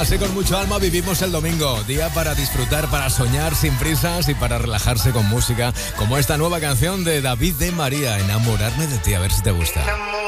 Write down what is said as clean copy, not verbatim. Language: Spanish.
Así con mucho alma vivimos el domingo. Día para disfrutar, para soñar sin prisas y para relajarse con música como esta nueva canción de David de María, Enamorarme de ti. A ver si te gusta.